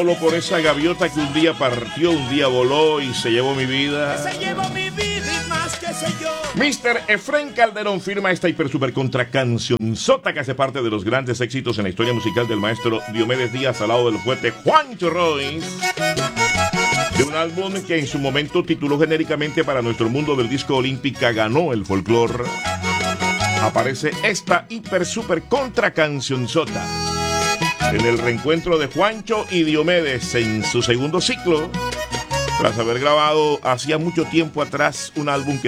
Solo por esa gaviota que un día partió, un día voló y se llevó mi vida. Se llevó mi vida y más que sé yo. Mr. Efrén Calderón firma esta hiper super contra cancionzota que hace parte de los grandes éxitos en la historia musical del maestro Diomedes Díaz al lado del poeta Juancho Royce. De un álbum que en su momento tituló genéricamente para nuestro mundo del disco Olímpica ganó el folclore. Aparece esta hiper super contra cancionzota en el reencuentro de Juancho y Diomedes en su segundo ciclo, tras haber grabado hacía mucho tiempo atrás un álbum que